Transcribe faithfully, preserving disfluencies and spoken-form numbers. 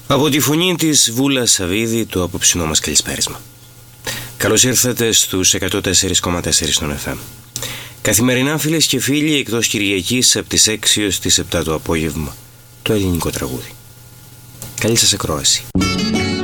Από τη φωνή της Βούλα Σαββίδη, το απόψινό μας καλησπέρισμα. Καλώς ήρθατε στους εκατό τέσσερα κόμμα τέσσερα στον εφ εμ. Καθημερινά, φίλες και φίλοι, εκτός Κυριακής από τις έξι έως τις επτά το απόγευμα, το ελληνικό τραγούδι. Καλή σας ακρόαση.